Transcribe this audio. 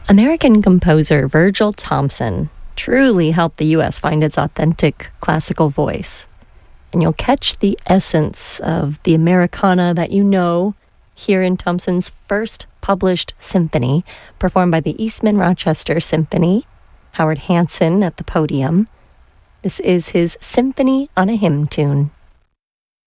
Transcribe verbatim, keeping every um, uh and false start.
American composer Virgil Thomson truly helped the U S find its authentic classical voice. And you'll catch the essence of the Americana that you know here in Thomson's first published symphony, performed by the Eastman Rochester Symphony, Howard Hanson at the podium. This is his Symphony on a Hymn Tune.